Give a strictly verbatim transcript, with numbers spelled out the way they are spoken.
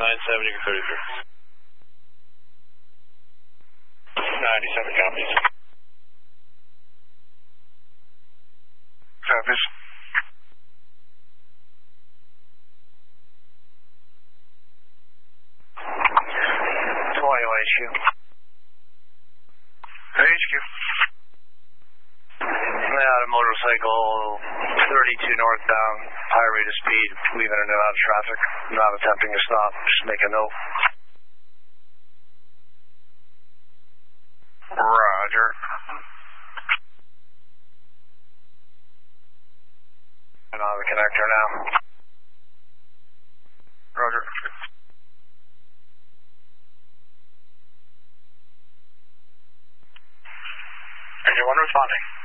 nine seven, you can thirty-three. ninety-seven copies. Copies. twenty H Q. H Q. Yeah, a motorcycle, thirty-two northbound, high rate of speed, weaving in and out of traffic, not attempting to stop, just make a note. Roger. And on the connector now. Roger. Engine one responding.